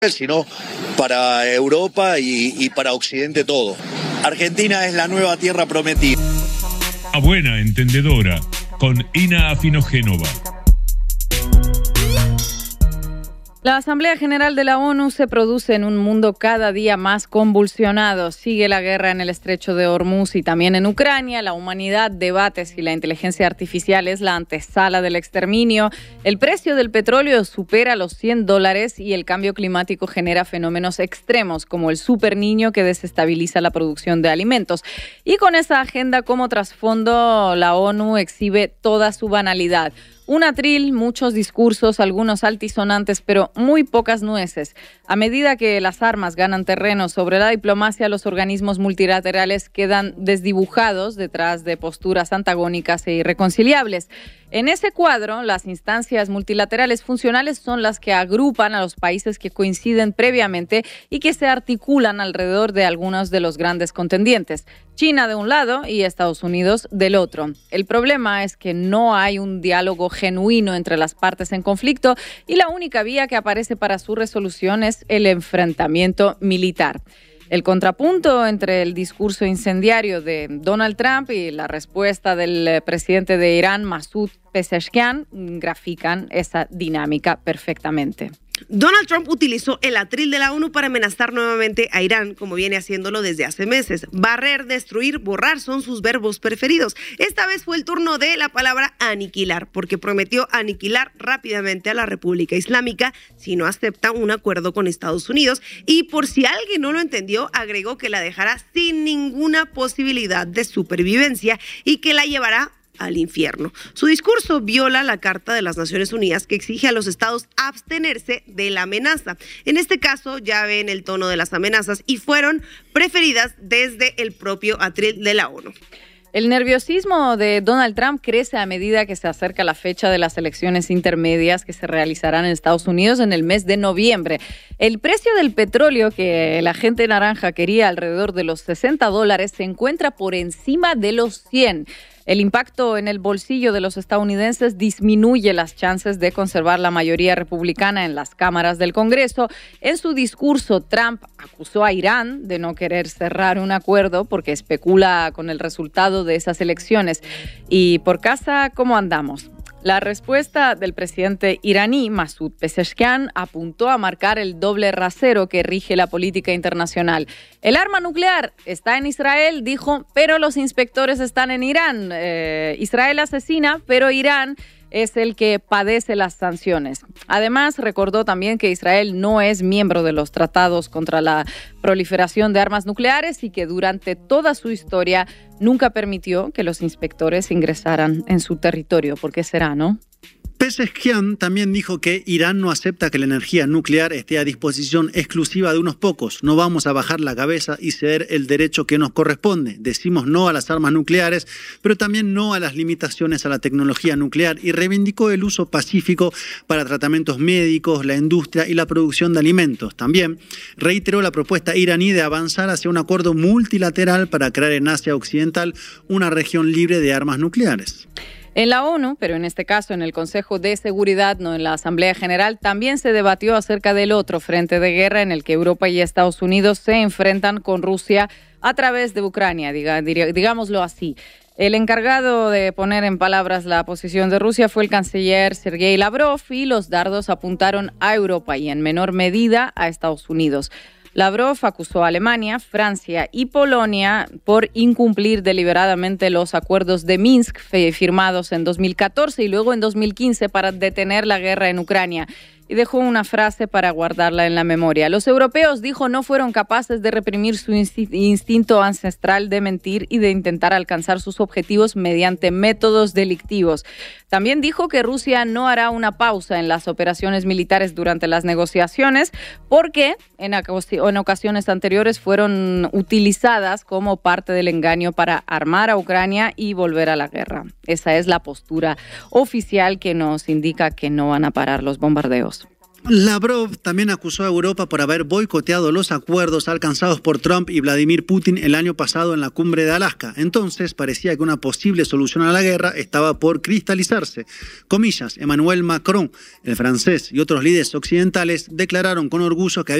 sino para Europa y para Occidente todo. Argentina es la nueva tierra prometida. A buena entendedora, con Ina Afinogénova. La Asamblea General de la ONU se produce en un mundo cada día más convulsionado. Sigue la guerra en el estrecho de Hormuz y también en Ucrania. La humanidad debate si la inteligencia artificial es la antesala del exterminio. El precio del petróleo supera los $100 y el cambio climático genera fenómenos extremos como el superniño que desestabiliza la producción de alimentos. Y con esa agenda como trasfondo, la ONU exhibe toda su banalidad. Un atril, muchos discursos, algunos altisonantes, pero muy pocas nueces. A medida que las armas ganan terreno sobre la diplomacia, los organismos multilaterales quedan desdibujados detrás de posturas antagónicas e irreconciliables. En ese cuadro, las instancias multilaterales funcionales son las que agrupan a los países que coinciden previamente y que se articulan alrededor de algunos de los grandes contendientes. China de un lado y Estados Unidos del otro. El problema es que no hay un diálogo genuino entre las partes en conflicto y la única vía que aparece para su resolución es el enfrentamiento militar. El contrapunto entre el discurso incendiario de Donald Trump y la respuesta del presidente de Irán, Masoud Pezeshkian, grafican esa dinámica perfectamente. Donald Trump utilizó el atril de la ONU para amenazar nuevamente a Irán, como viene haciéndolo desde hace meses. Barrer, destruir, borrar son sus verbos preferidos. Esta vez fue el turno de la palabra aniquilar, porque prometió aniquilar rápidamente a la República Islámica si no acepta un acuerdo con Estados Unidos. Y por si alguien no lo entendió, agregó que la dejará sin ninguna posibilidad de supervivencia y que la llevará al infierno. Su discurso viola la Carta de las Naciones Unidas que exige a los estados abstenerse de la amenaza. En este caso ya ven el tono de las amenazas y fueron preferidas desde el propio atril de la ONU. El nerviosismo de Donald Trump crece a medida que se acerca la fecha de las elecciones intermedias que se realizarán en Estados Unidos en el mes de noviembre. El precio del petróleo que la gente naranja quería alrededor de los $60 se encuentra por encima de los 100. El impacto en el bolsillo de los estadounidenses disminuye las chances de conservar la mayoría republicana en las cámaras del Congreso. En su discurso, Trump acusó a Irán de no querer cerrar un acuerdo porque especula con el resultado de esas elecciones. Y por casa, ¿cómo andamos? La respuesta del presidente iraní, Masoud Pezeshkian, apuntó a marcar el doble rasero que rige la política internacional. El arma nuclear está en Israel, dijo, pero los inspectores están en Irán. Israel asesina, pero Irán es el que padece las sanciones. Además, recordó también que Israel no es miembro de los tratados contra la proliferación de armas nucleares y que durante toda su historia nunca permitió que los inspectores ingresaran en su territorio. ¿Por qué será, no? Pezeshkian también dijo que Irán no acepta que la energía nuclear esté a disposición exclusiva de unos pocos. No vamos a bajar la cabeza y ceder el derecho que nos corresponde. Decimos no a las armas nucleares, pero también no a las limitaciones a la tecnología nuclear y reivindicó el uso pacífico para tratamientos médicos, la industria y la producción de alimentos. También reiteró la propuesta iraní de avanzar hacia un acuerdo multilateral para crear en Asia Occidental una región libre de armas nucleares. En la ONU, pero en este caso en el Consejo de Seguridad, no en la Asamblea General, también se debatió acerca del otro frente de guerra en el que Europa y Estados Unidos se enfrentan con Rusia a través de Ucrania, digámoslo así. El encargado de poner en palabras la posición de Rusia fue el canciller Sergei Lavrov y los dardos apuntaron a Europa y en menor medida a Estados Unidos. Lavrov acusó a Alemania, Francia y Polonia por incumplir deliberadamente los acuerdos de Minsk firmados en 2014 y luego en 2015 para detener la guerra en Ucrania. Y dejó una frase para guardarla en la memoria. Los europeos, dijo, no fueron capaces de reprimir su instinto ancestral de mentir y de intentar alcanzar sus objetivos mediante métodos delictivos. También dijo que Rusia no hará una pausa en las operaciones militares durante las negociaciones porque en ocasiones anteriores fueron utilizadas como parte del engaño para armar a Ucrania y volver a la guerra. Esa es la postura oficial que nos indica que no van a parar los bombardeos. Lavrov también acusó a Europa por haber boicoteado los acuerdos alcanzados por Trump y Vladimir Putin el año pasado en la cumbre de Alaska. Entonces parecía que una posible solución a la guerra estaba por cristalizarse. Comillas, Emmanuel Macron, el francés y otros líderes occidentales declararon con orgullo que